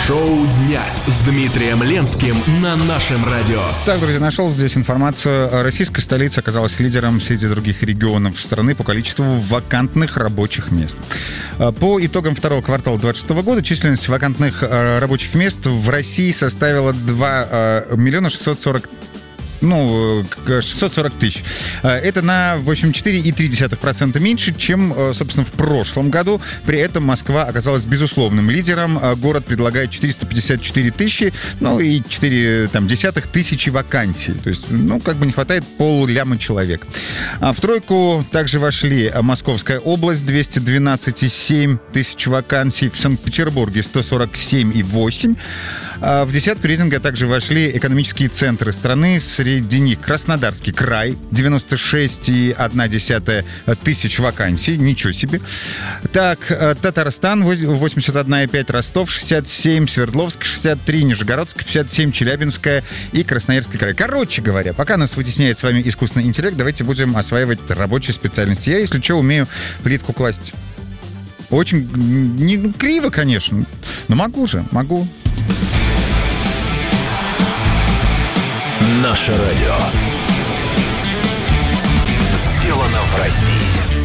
Шоу дня с Дмитрием Ленским на нашем радио. Так, друзья, нашел здесь информацию. Российская столица оказалась лидером среди других регионов страны по количеству вакантных рабочих мест. По итогам второго квартала 2026 года численность вакантных рабочих мест в России составила 2 миллиона 640 тысяч. Это на 84,3% меньше, чем, собственно, в прошлом году. При этом Москва оказалась безусловным лидером. Город предлагает 454 тысячи, и 4 тысячи вакансий. То есть, не хватает полляма человек. В тройку также вошли Московская область, 212,7 тысяч вакансий. В Санкт-Петербурге 147,8. В десятку рейтинга также вошли экономические центры страны. Среди них Краснодарский край, 96,1 тысяч вакансий. Ничего себе. Так, Татарстан, 81,5, Ростов, 67, Свердловск, 63, Нижегородск, 57, Челябинская и Красноярский край. Короче говоря, пока нас вытесняет с вами искусственный интеллект, давайте будем осваивать рабочие специальности. Я, если что, умею плитку класть. Очень криво, конечно, но могу. Наше радио. Сделано в России.